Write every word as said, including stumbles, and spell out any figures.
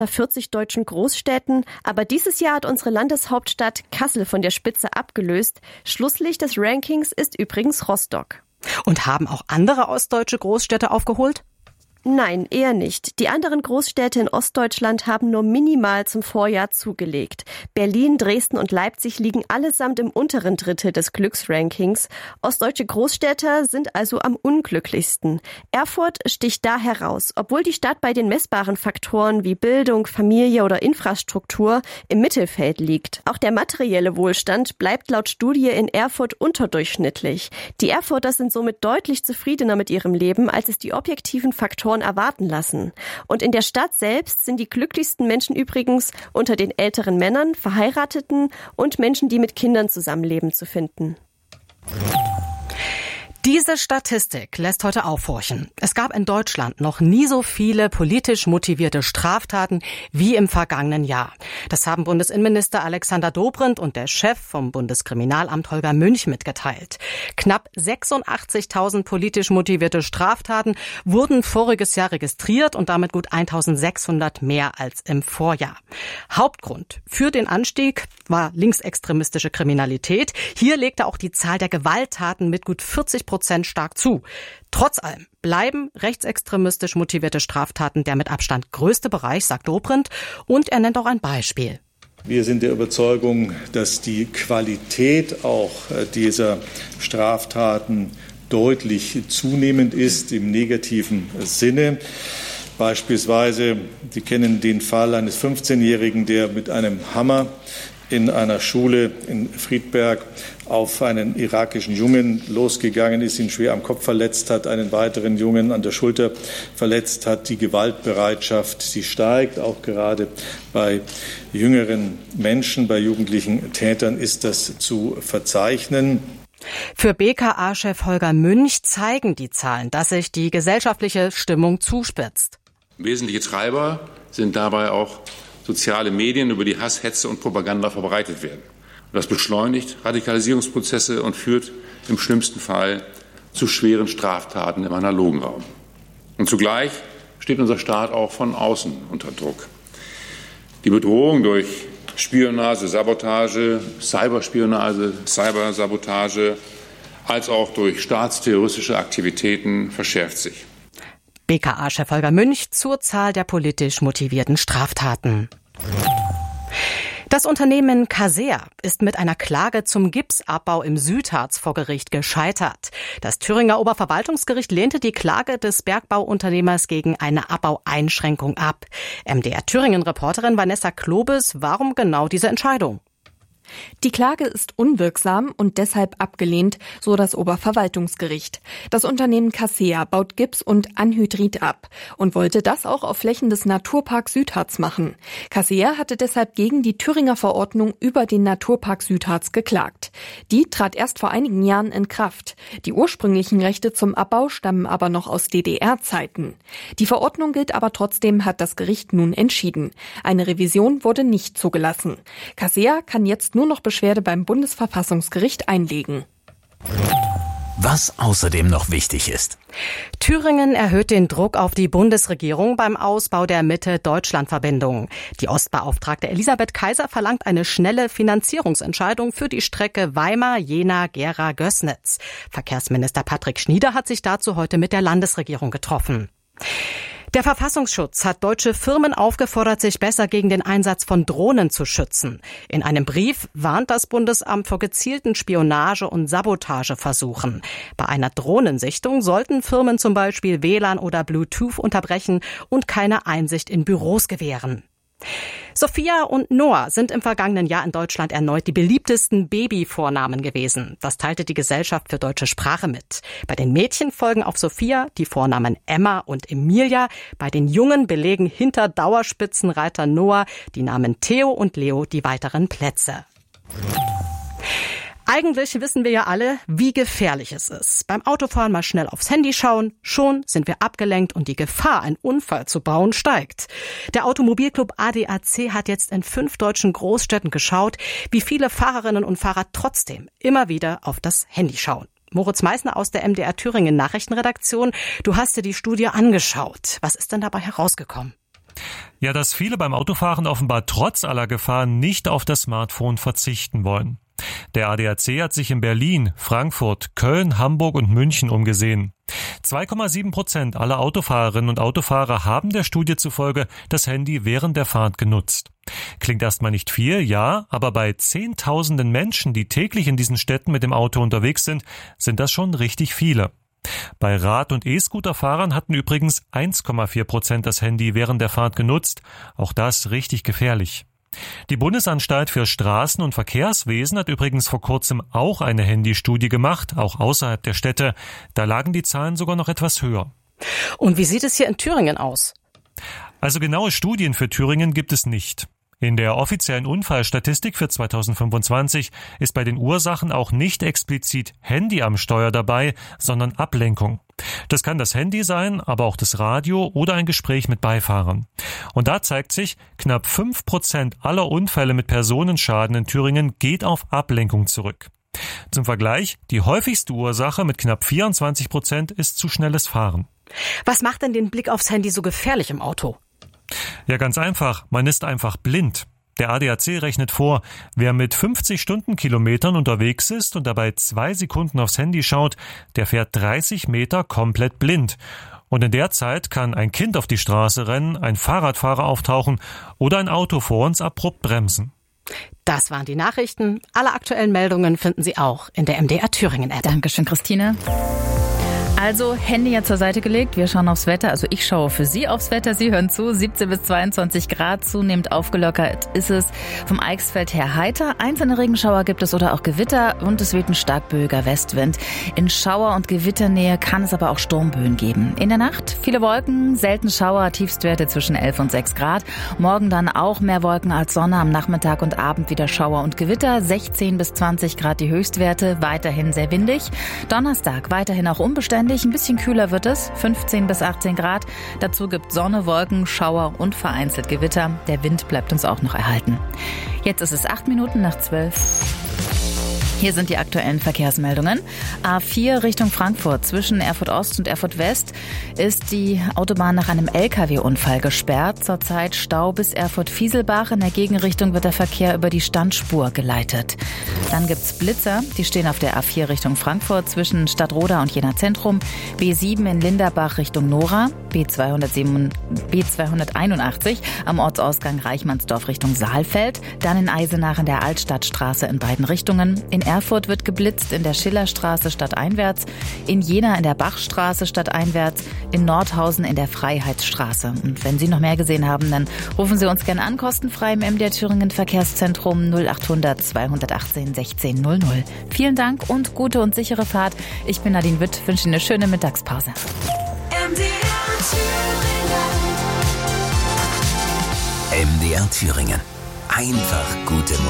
vierzig deutschen Großstädten, aber dieses Jahr hat unsere Landeshauptstadt Kassel von der Spitze abgelöst. Schlusslicht des Rankings ist übrigens Rostock. Und haben auch andere ostdeutsche Großstädte aufgeholt? Nein, eher nicht. Die anderen Großstädte in Ostdeutschland haben nur minimal zum Vorjahr zugelegt. Berlin, Dresden und Leipzig liegen allesamt im unteren Drittel des Glücksrankings. Ostdeutsche Großstädte sind also am unglücklichsten. Erfurt sticht da heraus, obwohl die Stadt bei den messbaren Faktoren wie Bildung, Familie oder Infrastruktur im Mittelfeld liegt. Auch der materielle Wohlstand bleibt laut Studie in Erfurt unterdurchschnittlich. Die Erfurter sind somit deutlich zufriedener mit ihrem Leben, als es die objektiven Faktoren erwarten lassen. Und in der Stadt selbst sind die glücklichsten Menschen übrigens unter den älteren Männern, Verheirateten und Menschen, die mit Kindern zusammenleben, zu finden. Diese Statistik lässt heute aufhorchen. Es gab in Deutschland noch nie so viele politisch motivierte Straftaten wie im vergangenen Jahr. Das haben Bundesinnenminister Alexander Dobrindt und der Chef vom Bundeskriminalamt Holger Münch mitgeteilt. Knapp sechsundachtzigtausend politisch motivierte Straftaten wurden voriges Jahr registriert und damit gut eintausendsechshundert mehr als im Vorjahr. Hauptgrund für den Anstieg war linksextremistische Kriminalität. Hier legte auch die Zahl der Gewalttaten mit gut vierzig Prozent stark zu. Trotz allem bleiben rechtsextremistisch motivierte Straftaten der mit Abstand größte Bereich, sagt Dobrindt, und er nennt auch ein Beispiel. Wir sind der Überzeugung, dass die Qualität auch dieser Straftaten deutlich zunehmend ist im negativen Sinne. Beispielsweise, Sie kennen den Fall eines fünfzehnjährigen, der mit einem Hammer in einer Schule in Friedberg auf einen irakischen Jungen losgegangen ist, ihn schwer am Kopf verletzt hat, einen weiteren Jungen an der Schulter verletzt hat. Die Gewaltbereitschaft, sie steigt, auch gerade bei jüngeren Menschen, bei jugendlichen Tätern ist das zu verzeichnen. Für B K A-Chef Holger Münch zeigen die Zahlen, dass sich die gesellschaftliche Stimmung zuspitzt. Wesentliche Treiber sind dabei auch soziale Medien, über die Hass, Hetze und Propaganda verbreitet werden. Das beschleunigt Radikalisierungsprozesse und führt im schlimmsten Fall zu schweren Straftaten im analogen Raum. Und zugleich steht unser Staat auch von außen unter Druck. Die Bedrohung durch Spionage, Sabotage, Cyberspionage, Cybersabotage, als auch durch staatsterroristische Aktivitäten verschärft sich. B K A-Chef Holger Münch zur Zahl der politisch motivierten Straftaten. Das Unternehmen Casea ist mit einer Klage zum Gipsabbau im Südharz vor Gericht gescheitert. Das Thüringer Oberverwaltungsgericht lehnte die Klage des Bergbauunternehmers gegen eine Abbaueinschränkung ab. M D R Thüringen-Reporterin Vanessa Klobes, warum genau diese Entscheidung? Die Klage ist unwirksam und deshalb abgelehnt, so das Oberverwaltungsgericht. Das Unternehmen Casea baut Gips und Anhydrit ab und wollte das auch auf Flächen des Naturparks Südharz machen. Casea hatte deshalb gegen die Thüringer Verordnung über den Naturpark Südharz geklagt. Die trat erst vor einigen Jahren in Kraft. Die ursprünglichen Rechte zum Abbau stammen aber noch aus D D R-Zeiten. Die Verordnung gilt aber trotzdem, hat das Gericht nun entschieden. Eine Revision wurde nicht zugelassen. Casea kann jetzt nur noch Beschwerde beim Bundesverfassungsgericht einlegen. Was außerdem noch wichtig ist. Thüringen erhöht den Druck auf die Bundesregierung beim Ausbau der Mitte-Deutschland-Verbindung. Die Ostbeauftragte Elisabeth Kaiser verlangt eine schnelle Finanzierungsentscheidung für die Strecke Weimar-Jena-Gera-Gößnitz. Verkehrsminister Patrick Schnieder hat sich dazu heute mit der Landesregierung getroffen. Der Verfassungsschutz hat deutsche Firmen aufgefordert, sich besser gegen den Einsatz von Drohnen zu schützen. In einem Brief warnt das Bundesamt vor gezielten Spionage- und Sabotageversuchen. Bei einer Drohnensichtung sollten Firmen zum Beispiel W L A N oder Bluetooth unterbrechen und keine Einsicht in Büros gewähren. Sophia und Noah sind im vergangenen Jahr in Deutschland erneut die beliebtesten Babyvornamen gewesen. Das teilte die Gesellschaft für deutsche Sprache mit. Bei den Mädchen folgen auf Sophia die Vornamen Emma und Emilia. Bei den Jungen belegen hinter Dauerspitzenreiter Noah die Namen Theo und Leo die weiteren Plätze. Eigentlich wissen wir ja alle, wie gefährlich es ist. Beim Autofahren mal schnell aufs Handy schauen, schon sind wir abgelenkt und die Gefahr, einen Unfall zu bauen, steigt. Der Automobilclub A D A C hat jetzt in fünf deutschen Großstädten geschaut, wie viele Fahrerinnen und Fahrer trotzdem immer wieder auf das Handy schauen. Moritz Meissner aus der M D R Thüringen Nachrichtenredaktion, du hast dir die Studie angeschaut. Was ist denn dabei herausgekommen? Ja, dass viele beim Autofahren offenbar trotz aller Gefahren nicht auf das Smartphone verzichten wollen. Der A D A C hat sich in Berlin, Frankfurt, Köln, Hamburg und München umgesehen. zwei Komma sieben Prozent aller Autofahrerinnen und Autofahrer haben der Studie zufolge das Handy während der Fahrt genutzt. Klingt erstmal nicht viel, ja, aber bei Zehntausenden Menschen, die täglich in diesen Städten mit dem Auto unterwegs sind, sind das schon richtig viele. Bei Rad- und E-Scooter-Fahrern hatten übrigens eins Komma vier Prozent das Handy während der Fahrt genutzt. Auch das richtig gefährlich. Die Bundesanstalt für Straßen- und Verkehrswesen hat übrigens vor kurzem auch eine Handystudie gemacht, auch außerhalb der Städte. Da lagen die Zahlen sogar noch etwas höher. Und wie sieht es hier in Thüringen aus? Also genaue Studien für Thüringen gibt es nicht. In der offiziellen Unfallstatistik für zweitausendfünfundzwanzig ist bei den Ursachen auch nicht explizit Handy am Steuer dabei, sondern Ablenkung. Das kann das Handy sein, aber auch das Radio oder ein Gespräch mit Beifahrern. Und da zeigt sich, knapp fünf Prozent aller Unfälle mit Personenschaden in Thüringen geht auf Ablenkung zurück. Zum Vergleich, die häufigste Ursache mit knapp vierundzwanzig Prozent ist zu schnelles Fahren. Was macht denn den Blick aufs Handy so gefährlich im Auto? Ja, ganz einfach. Man ist einfach blind. Der A D A C rechnet vor, wer mit fünfzig Stundenkilometern unterwegs ist und dabei zwei Sekunden aufs Handy schaut, der fährt dreißig Meter komplett blind. Und in der Zeit kann ein Kind auf die Straße rennen, ein Fahrradfahrer auftauchen oder ein Auto vor uns abrupt bremsen. Das waren die Nachrichten. Alle aktuellen Meldungen finden Sie auch in der M D R Thüringen App. Dankeschön, Christine. Also Handy ja zur Seite gelegt, wir schauen aufs Wetter, also ich schaue für Sie aufs Wetter, Sie hören zu, siebzehn bis zweiundzwanzig Grad, zunehmend aufgelockert ist es, vom Eichsfeld her heiter, einzelne Regenschauer gibt es oder auch Gewitter und es weht ein stark böiger Westwind. In Schauer- und Gewitternähe kann es aber auch Sturmböen geben. In der Nacht viele Wolken, selten Schauer, Tiefstwerte zwischen elf und sechs Grad, morgen dann auch mehr Wolken als Sonne, am Nachmittag und Abend wieder Schauer und Gewitter, sechzehn bis zwanzig Grad die Höchstwerte, weiterhin sehr windig, Donnerstag weiterhin auch unbeständig, ein bisschen kühler wird es, fünfzehn bis achtzehn Grad. Dazu gibt Sonne, Wolken, Schauer und vereinzelt Gewitter. Der Wind bleibt uns auch noch erhalten. Jetzt ist es acht Minuten nach zwölf. Hier sind die aktuellen Verkehrsmeldungen. A vier Richtung Frankfurt zwischen Erfurt Ost und Erfurt West ist die Autobahn nach einem L K W-Unfall gesperrt. Zurzeit Stau bis Erfurt-Fieselbach. In der Gegenrichtung wird der Verkehr über die Standspur geleitet. Dann gibt's Blitzer. Die stehen auf der A vier Richtung Frankfurt zwischen Stadtroda und Jena Zentrum. B sieben in Linderbach Richtung Nora. B zweihunderteinundachtzig am Ortsausgang Reichmannsdorf Richtung Saalfeld. Dann in Eisenach in der Altstadtstraße in beiden Richtungen. In Erfurt wird geblitzt in der Schillerstraße stadteinwärts, in Jena in der Bachstraße stadteinwärts, in Nordhausen in der Freiheitsstraße. Und wenn Sie noch mehr gesehen haben, dann rufen Sie uns gerne an, kostenfrei im M D R Thüringen Verkehrszentrum null achthundert zweihundertachtzehn sechzehn null null. Vielen Dank und gute und sichere Fahrt. Ich bin Nadine Witt, wünsche Ihnen eine schöne Mittagspause. M D R Thüringen. M D R Thüringen. Einfach gute Musik.